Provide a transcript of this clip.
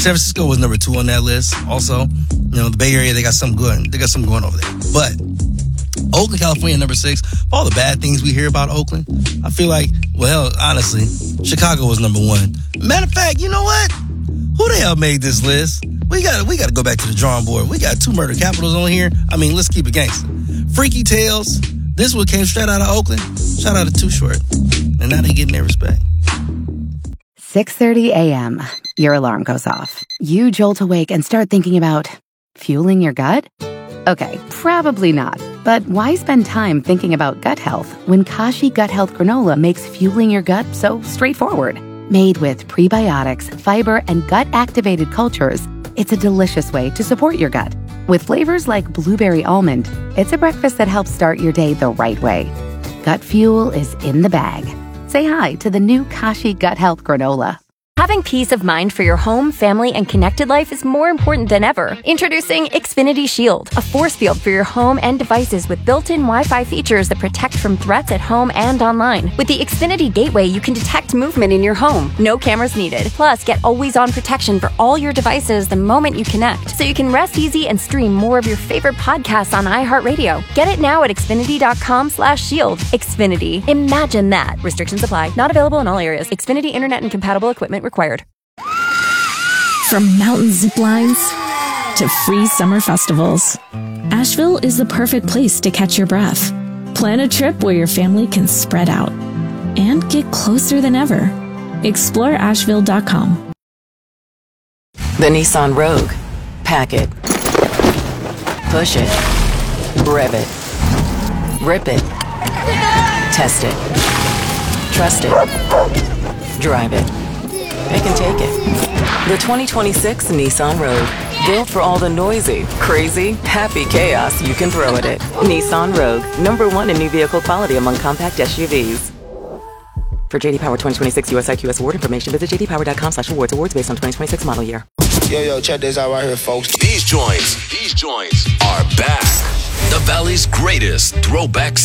San Francisco was number 2 on that list. Also, the Bay Area, they got something good. They got something going over there. But Oakland, California, number 6. For all the bad things we hear about Oakland, I feel like, well, honestly, Chicago was number 1. Matter of fact, you know what? Who the hell made this list? We got to go back to the drawing board. We got 2 murder capitals on here. I mean, let's keep it gangster. Freaky Tales. This one came straight out of Oakland. Shout out to Too Short. And now they getting their respect. 6:30 a.m. Your alarm goes off. You jolt awake and start thinking about fueling your gut? Okay, probably not. But why spend time thinking about gut health when Kashi Gut Health Granola makes fueling your gut so straightforward? Made with prebiotics, fiber, and gut-activated cultures, it's a delicious way to support your gut. With flavors like blueberry almond, it's a breakfast that helps start your day the right way. Gut fuel is in the bag. Say hi to the new Kashi Gut Health Granola. Having peace of mind for your home, family, and connected life is more important than ever. Introducing Xfinity Shield, a force field for your home and devices with built-in Wi-Fi features that protect from threats at home and online. With the Xfinity Gateway, you can detect movement in your home. No cameras needed. Plus, get always-on protection for all your devices the moment you connect, so you can rest easy and stream more of your favorite podcasts on iHeartRadio. Get it now at Xfinity.com/shield. Xfinity. Imagine that. Restrictions apply. Not available in all areas. Xfinity Internet and compatible equipment required. From mountain zip lines to free summer festivals, Asheville is the perfect place to catch your breath. Plan a trip where your family can spread out and get closer than ever. Explore Asheville.com. The Nissan Rogue. Pack it. Push it. Rev it. Rip it. Test it. Trust it. Drive it. They can take it. The 2026 Nissan Rogue. Built for all the noisy, crazy, happy chaos you can throw at it. Nissan Rogue. #1 in new vehicle quality among compact SUVs. For JD Power 2026 US IQS award information, visit jdpower.com/awards. Awards based on 2026 model year. Yo, check this out right here, folks. These joints are back. The Valley's greatest throwback